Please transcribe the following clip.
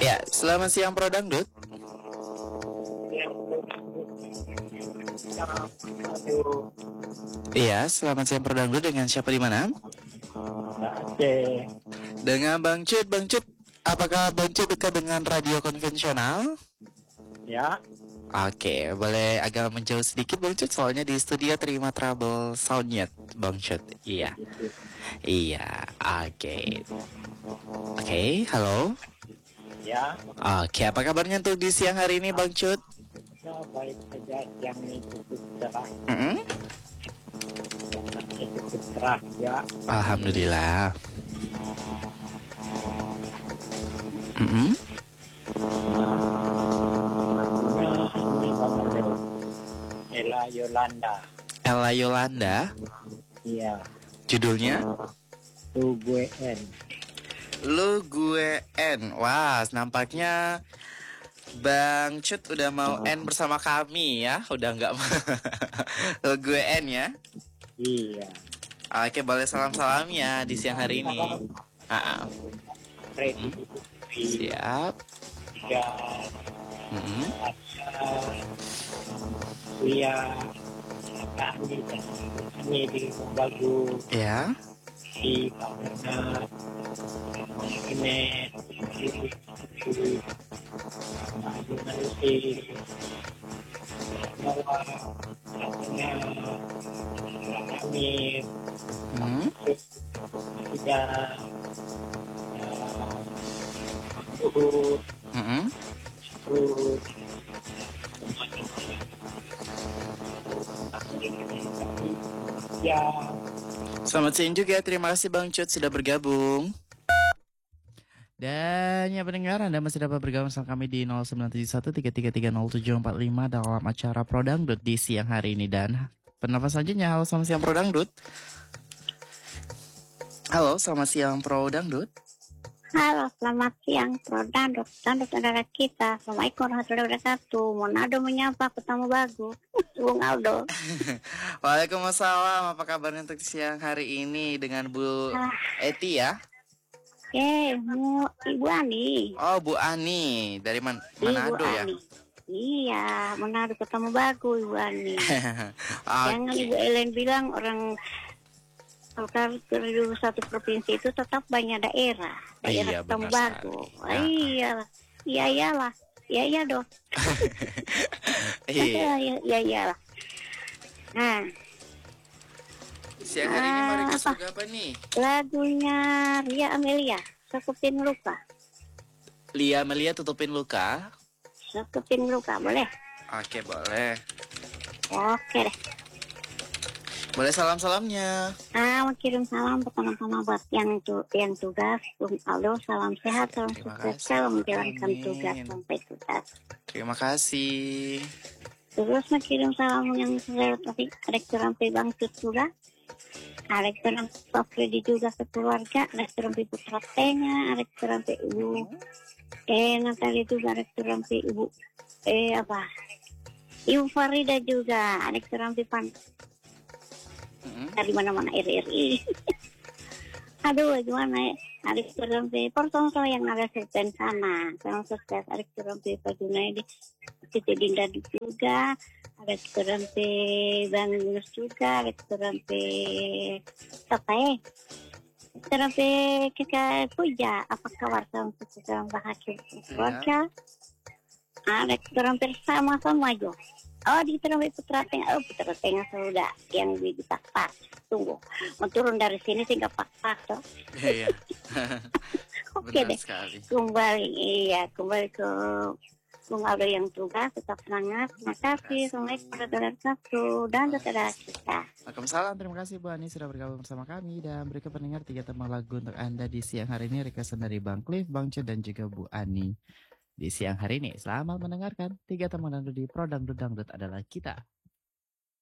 Ya, selamat siang Pro Dangdut. Iya, selamat siang Pro Dangdut, dengan siapa di mana? Aceh. Dengan Bang Cut. Bang Cut, apakah Bang Cut dekat dengan radio konvensional? Ya, Oke, boleh agak menjauh sedikit Bang Cut, soalnya di studio terima trouble soundnya Bang Cut. Iya, iya, oke. Oke, halo. ya, Oke, apa kabarnya untuk di siang hari ini Bang Cut? ya baik saja. Yang ini cukup cerah, Mm-mm. yang cukup cerah ya. Alhamdulillah. Mm-mm. Ini Bang Ella Yolanda. Ella Yolanda, Iya, judulnya Lu Gue N. Lu Gue N. Wah, nampaknya Bang Cut udah mau N bersama kami ya. Udah nggak mau Lu Gue N ya. Iya. Oke, boleh salam-salam ya di siang hari ini. Ready. Siap. Ya, Mm-mm. Iya. Kami di bagus Ya. di Bangna. Ini bahwa kami Mm. tidak turut Mm-mm. ya. Selamat siang juga. Terima kasih Bang Cut sudah bergabung. Dan ya pendengar, Anda masih dapat bergabung sama kami di 097133300745 dalam acara Pro Dangdut di siang hari ini. Dan penelpon selanjutnya, halo selamat siang Pro Dangdut. Halo, selamat siang Pro Dangdut. Halo, selamat siang Pro Dangdut saudara kita. Assalamualaikum warahmatullahi wabarakatuh. Monado menyapa ketemu bagus. Bung Aldo. Waalaikumsalam, apa kabarnya untuk siang hari ini dengan Bu Eti ya? Ibu Ani. Oh, Bu Ani, dari Manado Ibu ya? Ani. Iya, Manado ketemu bagus Ibu Ani. Jangan Ibu Ellen bilang orang kalau satu provinsi itu tetap banyak daerah ketemu bagus. Iyalah. Iya dong. Iyalah. Nah, siang hari ini mau request lagu apa nih? Lagunya Lia Amelia, Sekeping Luka. Lia Amelia, Tutupin Luka. Sekeping Luka, boleh? Oke, boleh. Oke deh. Boleh salam-salamnya. Mau kirim salam pertama-tama buat yang tugas, Bung Aldo, salam sehat, salam sukses, salam menjalankan tugas sampai tugas. Terima kasih. Terus mau kirim salam yang saya tadi, restoran Bang Cut juga. Restoran Pak Freddy juga ke keluarga, restoran Putra Tengah, restoran Ibu Natali juga, restoran Ibu Ibu Farida juga, restoran Pan dari mana-mana RRI. Aduh, gimana ya? Restoran Portong yang ada Sultan sana, salam sukses. Restoran Pak Junaidi, Siti Dinda juga, restoran Bang Yunus juga, restoran restoran kita Puja, apa kabar salam sukses, salam bahagia keluarga. Restoran bersama sama Jo. Oh, di restoran Putra Tengah. Putra Tengah sudah yang di Pak. Tunggu, mau turun dari sini sih nggak pak toh. Iya. Oke deh. Kembali ke Bung Aldo yang tugas, tetap semangat. Terima kasih. Assalamualaikum warahmatullahi wabarakatuh. Dan saudara kita. Waalaikumsalam, terima kasih Bu Ani sudah bergabung bersama kami. Dan berikut pendengar 3 tembang lagu untuk Anda di siang hari ini, requestan dari Bang Cliff, Bang Cut, dan juga Bu Ani di siang hari ini. Selamat mendengarkan 3 tembang lagu di Pro Dangdut adalah kita.